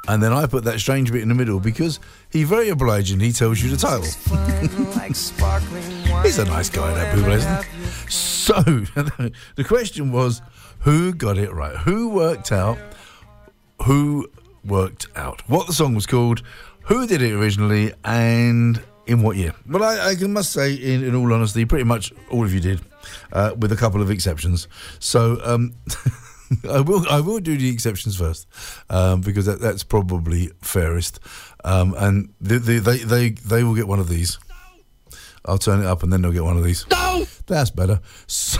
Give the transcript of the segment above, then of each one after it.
And then I put that strange bit in the middle because he very obligingly tells you the title. He's a nice guy, that Buble, isn't he? So, the question was, who got it right? Who worked out what the song was called, who did it originally, and in what year? Well, I must say, in all honesty, pretty much all of you did, with a couple of exceptions. So, I will do the exceptions first, because that's probably fairest. And they will get one of these. I'll turn it up and then they'll get one of these. No! That's better. So,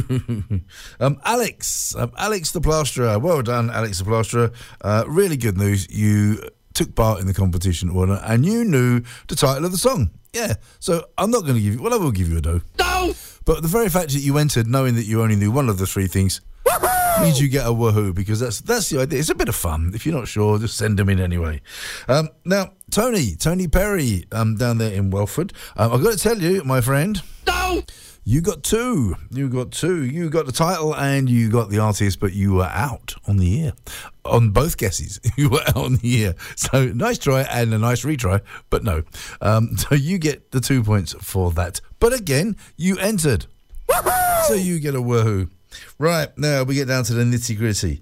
Alex the Plasterer. Well done, Alex the Plasterer. Really good news. You took part in the competition, and you knew the title of the song. Yeah. So, I'm not going to give you... Well, I will give you a dough. No! But the very fact that you entered knowing that you only knew one of the three things means you get a woohoo, because that's the idea. It's a bit of fun. If you're not sure, just send them in anyway. Now, Tony Perry, down there in Welford. I've got to tell you, my friend. No! You got two. You got the title and you got the artist, but you were out on the air. On both guesses, you were out on the air. So, nice try and a nice retry, but no. So, you get the 2 points for that. But again, you entered. Woo-hoo! So, you get a woohoo. Right, now we get down to the nitty-gritty.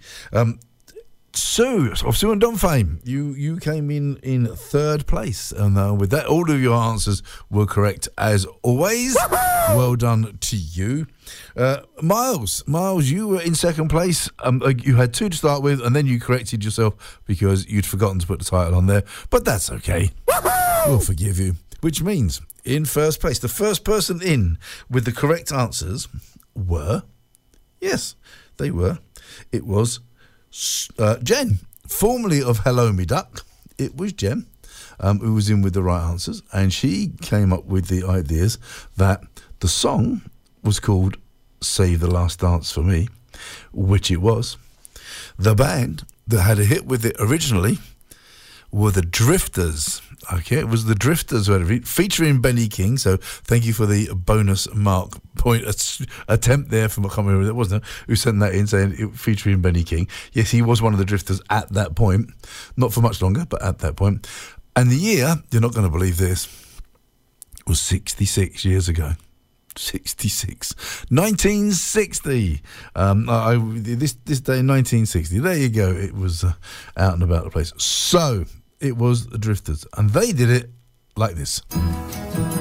Sue and Don fame, you came in third place, and with that, all of your answers were correct as always. Woo-hoo! Well done to you. Miles, you were in second place. You had two to start with, and then you corrected yourself because you'd forgotten to put the title on there, but that's okay. Woo-hoo! We'll forgive you. Which means, in first place, the first person in with the correct answers were... Yes, they were. It was Jen, formerly of Hello Me Duck. It was Jen who was in with the right answers, and she came up with the ideas that the song was called Save the Last Dance for Me, which it was. The band that had a hit with it originally were the Drifters. Okay, it was the Drifters who had it, featuring Benny King. So thank you for the bonus mark point attempt there from, I can't remember who that was now, who sent that in saying it featuring Benny King. Yes, he was one of the Drifters at that point. Not for much longer, but at that point. And the year, you're not going to believe this, was 66 years ago. 66. 1960. This day in 1960. There you go. It was out and about the place. So, it was the Drifters. And they did it like this.